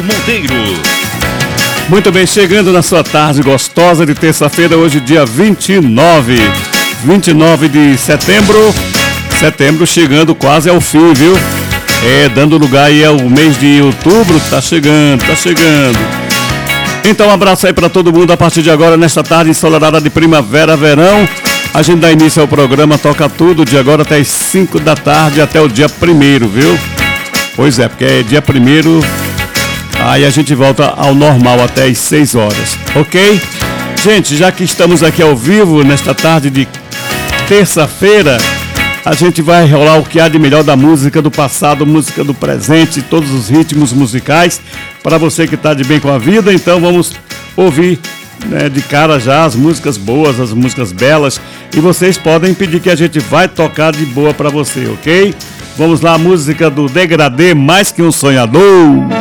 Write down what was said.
Monteiro. Muito bem, chegando na sua tarde gostosa de terça-feira, hoje dia 29 de setembro. Setembro chegando quase ao fim, viu? Dando lugar aí ao mês de outubro, tá chegando. Então um abraço aí pra todo mundo a partir de agora, nesta tarde ensolarada de primavera, verão. A gente dá início ao programa Toca Tudo, de agora até as 5 da tarde, até o dia 1º, viu? Pois é, porque é dia 1º, aí a gente volta ao normal até as 6 horas, ok? Gente, já que estamos aqui ao vivo, nesta tarde de terça-feira, a gente vai rolar o que há de melhor da música do passado, música do presente, todos os ritmos musicais, para você que está de bem com a vida. Então vamos ouvir, né, de cara já as músicas boas, as músicas belas, e vocês podem pedir que a gente vai tocar de boa para você, ok? Vamos lá, a música do Degradê, Mais Que Um Sonhador.